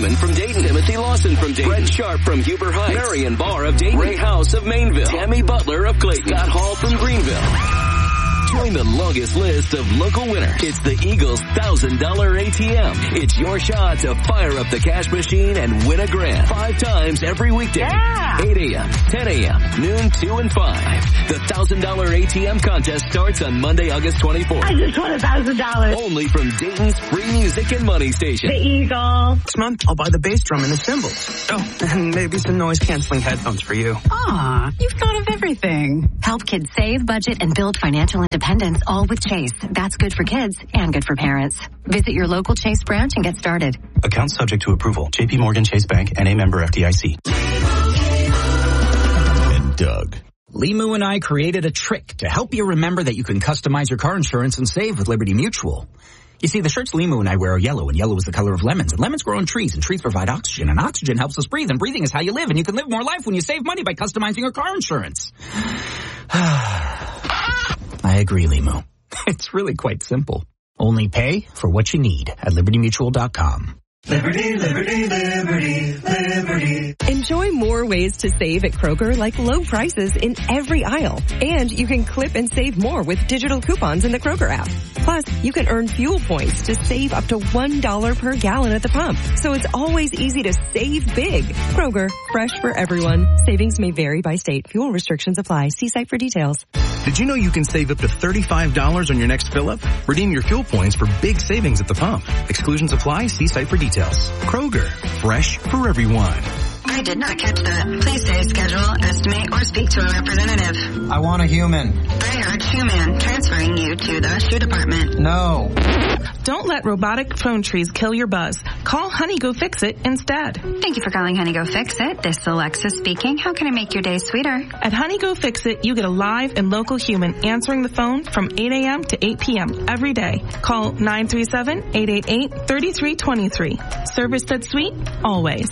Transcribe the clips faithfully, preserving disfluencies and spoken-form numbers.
Simon from Dayton, Timothy Lawson from Dayton, Brett Sharp from Huber Heights, Marion Barr of Dayton, Ray House of Mainville, Tammy Butler of Clayton, Scott Hall from Greenville. Join the longest list of local winners. It's the Eagles one thousand dollars A T M. It's your shot to fire up the cash machine and win a grand. Five times every weekday. Yeah. eight a.m., ten a.m., noon, two, and five. The one thousand dollars A T M contest starts on Monday, August twenty-fourth. I just won one thousand dollars. Only from Dayton's free music and money station. The Eagle. Next month, I'll buy the bass drum and the cymbals. Oh, and maybe some noise-canceling headphones for you. Aw, you've thought of everything. Help kids save, budget, and build financial independence, all with Chase. That's good for kids and good for parents. Visit your local Chase branch and get started. Account subject to approval. J P Morgan Chase Bank, N A member F D I C. And Doug. Limu and I created a trick to help you remember that you can customize your car insurance and save with Liberty Mutual. You see, the shirts Limu and I wear are yellow, and yellow is the color of lemons. And lemons grow on trees, and trees provide oxygen, and oxygen helps us breathe, and breathing is how you live, and you can live more life when you save money by customizing your car insurance. I agree, Limu. It's really quite simple. Only pay for what you need at liberty mutual dot com. Liberty, liberty, liberty, liberty. Enjoy more ways to save at Kroger, like low prices in every aisle. And you can clip and save more with digital coupons in the Kroger app. Plus, you can earn fuel points to save up to one dollar per gallon at the pump. So it's always easy to save big. Kroger, fresh for everyone. Savings may vary by state. Fuel restrictions apply. See site for details. Did you know you can save up to thirty-five dollars on your next fill-up? Redeem your fuel points for big savings at the pump. Exclusions apply. See site for details. Kroger, fresh for everyone. I did not catch that. Please say schedule, estimate, or speak to a representative. I want a human. They are human. Transferring you to the shoe department. No. Don't let robotic phone trees kill your buzz. Call Honey Go Fix It instead. Thank you for calling Honey Go Fix It. This is Alexa speaking. How can I make your day sweeter? At Honey Go Fix It, you get a live and local human answering the phone from eight a.m. to eight p.m. every day. Call nine three seven, eight eight eight, three three two three. Service that's sweet, always.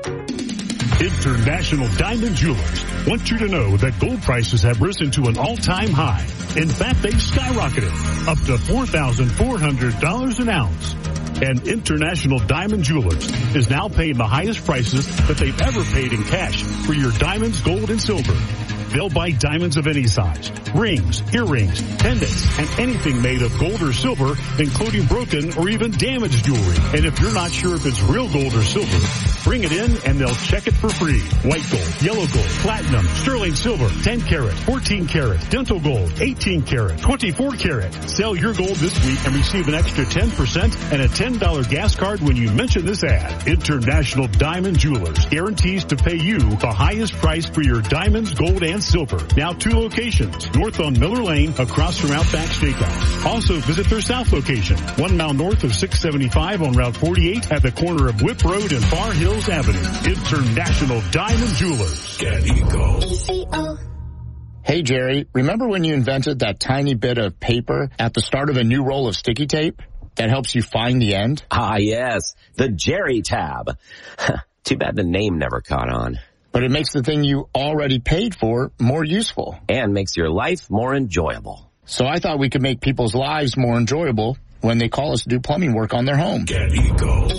International Diamond Jewelers want you to know that gold prices have risen to an all-time high. In fact, they've skyrocketed up to four thousand four hundred dollars an ounce. And International Diamond Jewelers is now paying the highest prices that they've ever paid in cash for your diamonds, gold, and silver. They'll buy diamonds of any size, rings, earrings, pendants, and anything made of gold or silver, including broken or even damaged jewelry. And if you're not sure if it's real gold or silver, bring it in and they'll check it for free. White gold, yellow gold, platinum, sterling silver, ten karat, fourteen karat, dental gold, eighteen karat, twenty-four karat. Sell your gold this week and receive an extra ten percent and a ten dollars gas card when you mention this ad. International Diamond Jewelers guarantees to pay you the highest price for your diamonds, gold, and silver. Now two locations. North on Miller Lane, across from Outback Steakhouse. Also visit their south location, one mile north of six seventy-five on Route forty-eight at the corner of Whip Road and Far Hills Avenue. International Diamond Jewelers. Get Eco. Hey, Jerry, remember when you invented that tiny bit of paper at the start of a new roll of sticky tape that helps you find the end? Ah, yes. The Jerry tab. Too bad the name never caught on. But it makes the thing you already paid for more useful. And makes your life more enjoyable. So I thought we could make people's lives more enjoyable when they call us to do plumbing work on their home. Get Eco.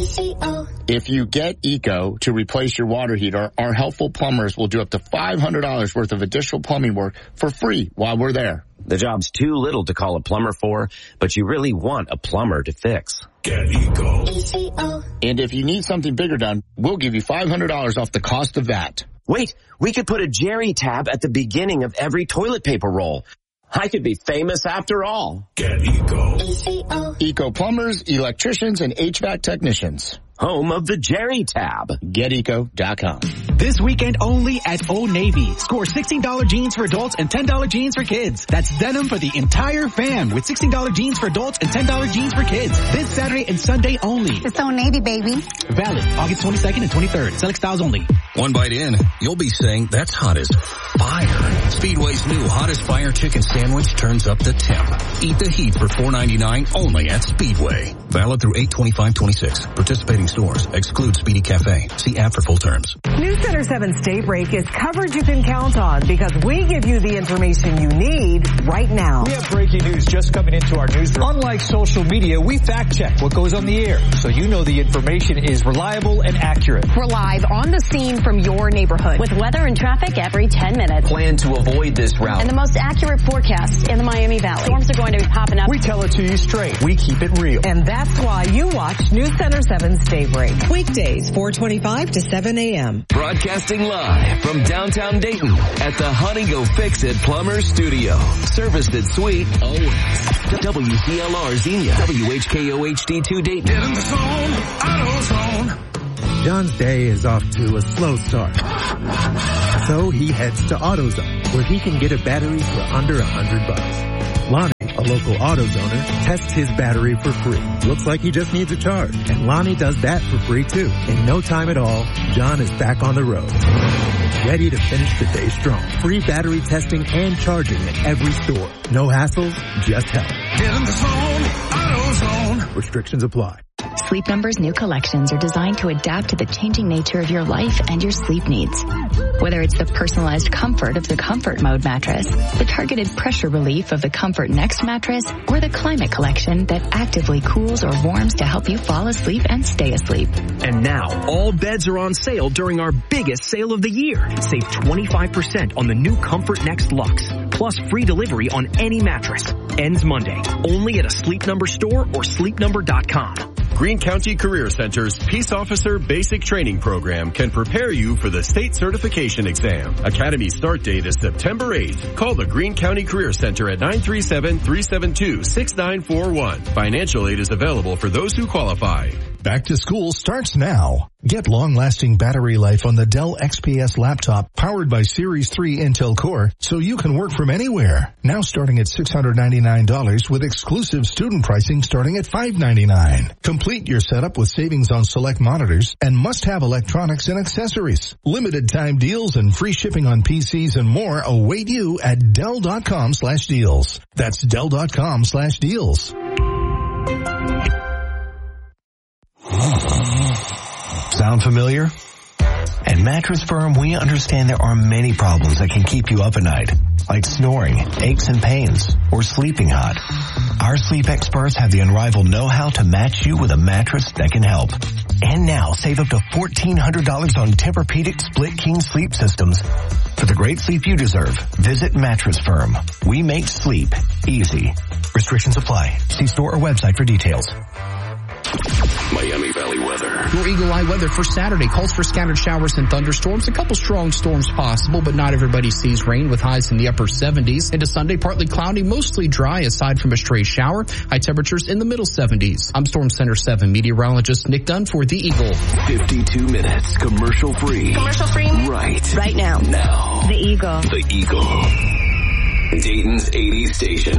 If you get Eco to replace your water heater, our helpful plumbers will do up to five hundred dollars worth of additional plumbing work for free while we're there. The job's too little to call a plumber for, but you really want a plumber to fix. Get Eco. And if you need something bigger done, we'll give you five hundred dollars off the cost of that. Wait, we could put a Jerry tab at the beginning of every toilet paper roll. I could be famous after all. Get Eco. Eco plumbers, electricians, and H V A C technicians. Home of the Jerry tab. Get eco dot com. This weekend only at Old Navy. Score sixteen dollars jeans for adults and ten dollars jeans for kids. That's denim for the entire fam with sixteen dollars jeans for adults and ten dollars jeans for kids. This Saturday and Sunday only. It's Old Navy, baby. Valid August twenty-second and twenty-third. Select styles only. One bite in, you'll be saying, that's hot as fire. Speedway's new Hottest Fire Chicken Sandwich turns up the temp. Eat the heat for four ninety-nine only at Speedway. Valid through eight twenty-five twenty-six. Participating stores. Exclude Speedy Cafe. See app for full terms. News Center seven's Day Break is coverage you can count on because we give you the information you need right now. We have breaking news just coming into our newsroom. Unlike social media, we fact check what goes on the air so you know the information is reliable and accurate. We're live on the scene from your neighborhood with weather and traffic every ten minutes. Plan to avoid this route. And the most accurate forecast in the Miami Valley. Storms are going to be popping up. We tell it to you straight. We keep it real. And that's why you watch News Center seven's Day Break. Weekdays, four twenty-five to seven a.m. Broadcasting live from downtown Dayton at the Honey Go Fix It Plumber Studio. Serviced at Sweet always. W C L R Xenia. W H K O H D two Dayton. Get in the zone, AutoZone. John's day is off to a slow start. So he heads to AutoZone, where he can get a battery for under a hundred bucks. Lonnie, a local AutoZoner, tests his battery for free. Looks like he just needs a charge. And Lonnie does that for free too. In no time at all, John is back on the road. Ready to finish the day strong. Free battery testing and charging at every store. No hassles, just help. Get in the zone, AutoZone. Restrictions apply. Sleep Number's new collections are designed to adapt to the changing nature of your life and your sleep needs. Whether it's the personalized comfort of the Comfort Mode mattress, the targeted pressure relief of the Comfort Next mattress, or the Climate Collection that actively cools or warms to help you fall asleep and stay asleep. And now, all beds are on sale during our biggest sale of the year. Save twenty-five percent on the new Comfort Next Luxe, plus free delivery on any mattress. Ends Monday, only at a Sleep Number store or sleep number dot com. Greene County Career Center's Peace Officer Basic Training Program can prepare you for the state certification exam. Academy start date is September eighth. Call the Greene County Career Center at nine three seven, three seven two, six nine four one. Financial aid is available for those who qualify. Back to school starts now. Get long-lasting battery life on the Dell X P S laptop powered by Series three Intel Core so you can work from anywhere. Now starting at six hundred ninety-nine dollars with exclusive student pricing starting at five hundred ninety-nine dollars. Complete your setup with savings on select monitors and must-have electronics and accessories. Limited time deals and free shipping on P Cs and more await you at Dell.com slash deals. That's Dell.com slash deals. Sound familiar? At Mattress Firm, we understand there are many problems that can keep you up at night, like snoring, aches and pains, or sleeping hot. Our sleep experts have the unrivaled know-how to match you with a mattress that can help. And now, save up to fourteen hundred dollars on Tempur-Pedic Split King sleep systems. For the great sleep you deserve, visit Mattress Firm. We make sleep easy. Restrictions apply. See store or website for details. Miami Valley weather. Your Eagle Eye weather for Saturday calls for scattered showers and thunderstorms. A couple strong storms possible, but not everybody sees rain with highs in the upper seventies. Into Sunday, partly cloudy, mostly dry aside from a stray shower. High temperatures in the middle seventies. I'm Storm Center seven meteorologist Nick Dunn for The Eagle. fifty-two minutes commercial free. Commercial free? Right. Right now. Now. The Eagle. The Eagle. Dayton's eighties station.